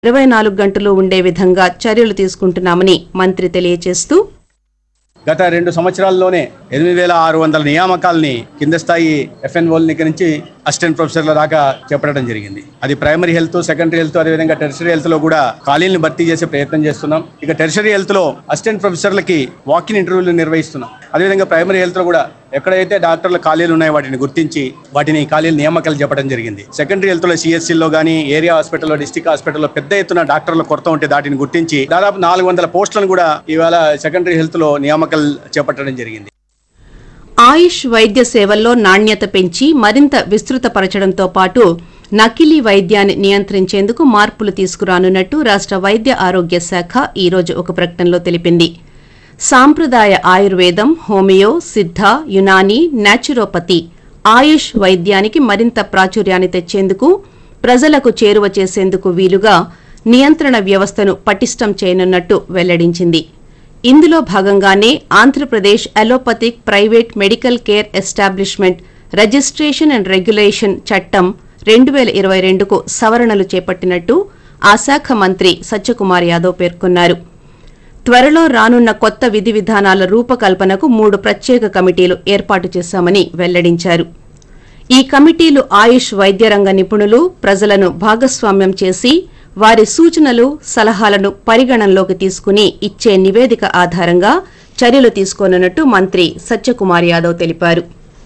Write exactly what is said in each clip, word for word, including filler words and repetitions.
ఇరవై నాలుగు గంటలు ఉండే విధంగా చర్యలు తీసుకుంటున్నామని మంత్రి తెలియజేస్తూ గత రెండు సంవత్సరాల్లోనే ఎనిమిది వేల ఆరు వందల నియామకాలని కింద స్థాయి ఎఫ్ఎన్ఓల దగ్గర నుంచి అసిస్టెంట్ ప్రొఫెసర్ల దాకా చేపట్టడం జరిగింది. అది ప్రైమరీ హెల్త్, సెకండరీ హెల్త్, అదేవిధంగా టెర్షరీ హెల్త్ లో కూడా ఖాళీలను భర్తీ చేసే ప్రయత్నం చేస్తున్నాం. ఇక టెర్షరీ హెల్త్ లో అసిస్టెంట్ ప్రొఫెసర్లకి వాకిన్ ఇంటర్వ్యూలు నిర్వహిస్తున్నాం. అదేవిధంగా ప్రైమరీ హెల్త్ లో కూడా ఎక్కడైతే డాక్టర్ల ఖాళీలు ఉన్నాయో వాటిని గుర్తించి వాటిని ఖాళీలు నియామకాలు చెప్పడం జరిగింది. సెకండరీ హెల్త్ లో సిఎస్సీలో కానీ ఏరియా హాస్పిటల్లో, డిస్టిక్ హాస్పిటల్లో పెద్ద ఎత్తున డాక్టర్ల కొరత ఉంటే వాటిని గుర్తించి దాదాపు నాలుగు వందల పోస్టులను కూడా ఇవాళ సెకండరీ హెల్త్ లో నియామకాలు చేపట్టడం జరిగింది. ఆయుష్ వైద్య సేవల్లో నాణ్యత పెంచి మరింత విస్తృతపరచడంతో పాటు నకిలీ వైద్యాన్ని నియంత్రించేందుకు మార్పులు తీసుకురానున్నట్టు రాష్ట వైద్య ఆరోగ్య శాఖ ఈరోజు ఒక ప్రకటనలో తెలిపింది. సాంప్రదాయ ఆయుర్వేదం, హోమియో, సిద్ధ, యునాని, నాచురోపతి, ఆయుష్ వైద్యానికి మరింత ప్రాచుర్యాన్ని తెచ్చేందుకు, ప్రజలకు చేరువ చేసేందుకు వీలుగా నియంత్రణ వ్యవస్థను పటిష్టం చేయనున్నట్టు వెల్లడించింది. ఇందులో భాగంగానే Andhra Pradesh allopathic private medical care establishment registration and regulation చట్టం రెండు వేల ఇరవై రెండుకు సవరణలు చేపట్టినట్టు ఆ శాఖ మంత్రి సత్యకుమార్ యాదవ్ పేర్కొన్నారు. త్వరలో రానున్న కొత్త విధి విధానాల రూపకల్పనకు మూడు ప్రత్యేక కమిటీలు ఏర్పాటు చేశామని వెల్లడించారు. ఈ కమిటీలు ఆయుష్ వైద్య రంగ నిపుణులు, ప్రజలను భాగస్వామ్యం చేసి వారి సూచనలు, సలహాలను పరిగణనలోకి తీసుకుని ఇచ్చే నివేదిక ఆధారంగా చర్యలు తీసుకోనున్నట్టు మంత్రి సత్యకుమార్ యాదవ్ తెలిపారు.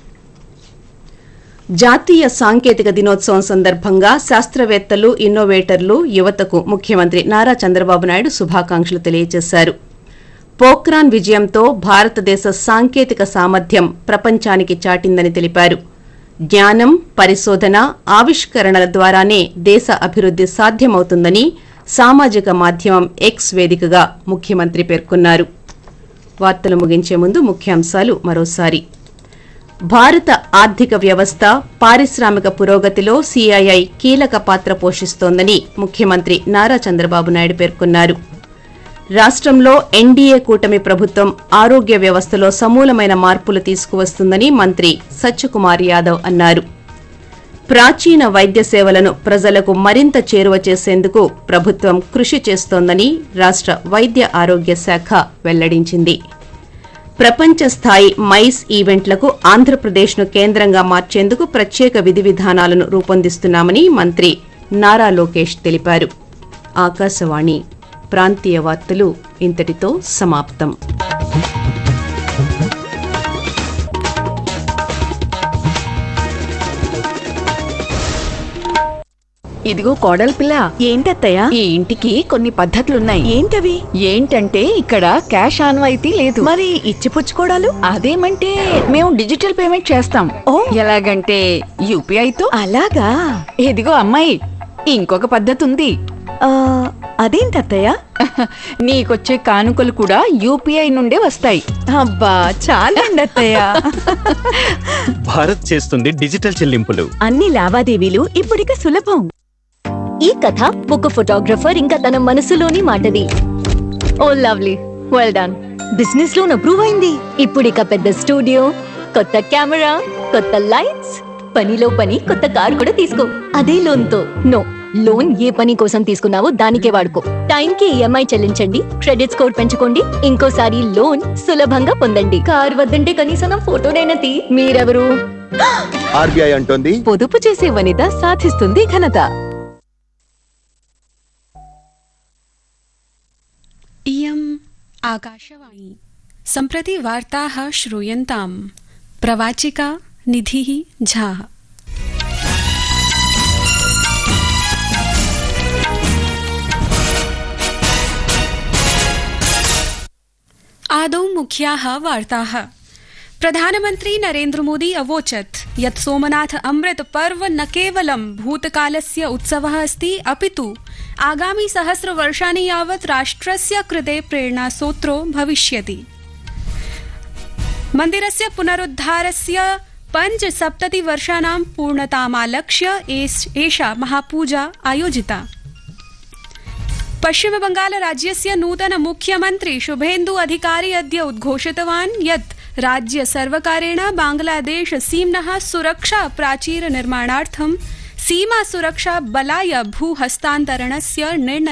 జాతీయ సాంకేతిక దినోత్సవం సందర్భంగా శాస్త్రవేత్తలు, ఇన్నోవేటర్లు, యువతకు ముఖ్యమంత్రి నారా చంద్రబాబు నాయుడు శుభాకాంక్షలు తెలియజేశారు. పోఖ్రాన్ విజయంతో భారతదేశ సాంకేతిక సామర్థ్యం ప్రపంచానికి చాటిందని తెలిపారు. జ్ఞానం, పరిశోధన, ఆవిష్కరణల ద్వారానే దేశ అభివృద్ది సాధ్యమవుతుందని సామాజిక మాధ్యమం ఎక్స్ వేదికగా ముఖ్యమంత్రి పేర్కొన్నారు. వార్తలు ముగించే ముందు ముఖ్యాంశాలు మరోసారి. భారత ఆర్థిక వ్యవస్థ, పారిశ్రామిక పురోగతిలో సీఐఐ కీలక పాత్ర పోషిస్తోందని ముఖ్యమంత్రి నారా చంద్రబాబు నాయుడు పేర్కొన్నారు. రాష్ట్రంలో ఎన్డీఏ కూటమి ప్రభుత్వం ఆరోగ్య వ్యవస్థలో సమూలమైన మార్పులు తీసుకువస్తుందని మంత్రి సత్యకుమార్ యాదవ్ అన్నారు. ప్రాచీన వైద్య సేవలను ప్రజలకు మరింత చేరువ చేసేందుకు ప్రభుత్వం కృషి చేస్తోందని రాష్ట్ర వైద్య ఆరోగ్య శాఖ వెల్లడించింది. ప్రపంచ స్థాయి మైస్ ఈవెంట్లకు ఆంధ్రప్రదేశ్ను కేంద్రంగా మార్చేందుకు ప్రత్యేక విధి విధానాలను రూపొందిస్తున్నామని మంత్రి నారా లోకేష్ తెలిపారు. ఆకాశవాణి ప్రాంతీయ వార్తలు ఇంతటితో సమాప్తం. ఇదిగో కోడలి పిల్ల. ఏంటత్తయ్య? ఈ ఇంటికి కొన్ని పద్ధతులున్నాయి. ఏంటవి? ఏంటంటే ఇక్కడ క్యాష్ ఆన్వాయితీ లేదు. మరి ఇచ్చిపుచ్చుకోవడాలు? అదేమంటే మేము డిజిటల్ పేమెంట్ చేస్తాం. ఓ, ఎలాగంటే యూపీఐతో. అలాగా? ఇదిగో అమ్మాయి, ఇంకొక పద్ధతి ఉంది. ఆ, అదేంటత్తయ్య? నీకొచ్చే కానుకలు కూడా యూపీఐ నుండే వస్తాయి. అబ్బా చాలండి అత్తయ్య. భారత్ చేస్తుంది డిజిటల్ చెల్లింపులు. అన్ని లావాదేవీలు ఇప్పుడిక సులభం. ఈ కథ ఒక ఫోటోగ్రఫర్ ఇంకా తన మనసులోని మాటది. Oh lovely, well done. Business loan approve అయింది. ఇప్పుడిక పెద్ద స్టూడియో, కొత్త కెమెరా, కొత్త లైట్స్, పనిలో పని కొత్త కార్ కూడా తీసుకో అదే లోన్ తో. నో, లోన్ ఏ పని కోసం తీసుకున్నావో దానికే వాడుకో. టైం కి ఈఎంఐ చెల్లించండి, క్రెడిట్ స్కోర్ పెంచుకోండి, ఇంకోసారి లోన్ సులభంగా పొందండి. కార్ వద్దంటే కనీసం నా ఫోటోనైనా తీ. మీరెవరు? ఆర్బీఐ అంటోంది, పొదుపు చేసే వనిత సాధిస్తుంది ఘనత. इयम् आकाशवाणी सम्प्रति वार्ताः श्रूयन्ताम्। प्रवाचिका निधिः झा। आदौ मुख्याः वार्ताः। प्रधानमन्त्री नरेन्द्र मोदी अवोचत् यत् सोमनाथ अमृत पर्व न केवलं भूतकालस्य उत्सवः अस्ति, अपितु आगामि सहस्रवर्षाणि यावत् राष्ट्रस्य कृते प्रेरणास्रोतो भविष्यति। मन्दिरस्य पुनरुद्धारस्य पञ्चसप्ततिवर्षाणां पूर्णतामालक्ष्य एषा महापूजा आयोजिता। पश्चिमबंगाल राज्यस्य नूतन मुख्यमन्त्री शुभेन्दु अधिकारी अद्य उद्घोषितवान् यत् राज्य सर्वकारेण बांग्लादेश सीम्नः सुरक्षा प्राचीर निर्माणार्थं सीमा सुरक्षा बलाय भू हस्तान्तरणस्य निर्णयः